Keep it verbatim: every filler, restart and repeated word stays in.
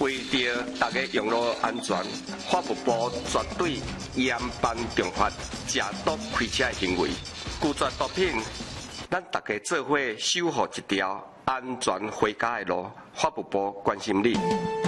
为着大家用路安全，法务部绝对严办重罚假毒开车的行为，拒绝毒品，咱大家做伙守护一条安全回家的路。法务部关心你。